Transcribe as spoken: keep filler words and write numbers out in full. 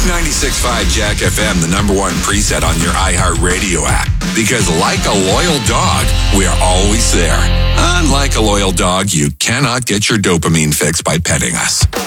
ninety-six point five Jack F M, the number one preset on your iHeartRadio app. Because like a loyal dog, we're always there. Unlike a loyal dog, you cannot get your dopamine fix by petting us.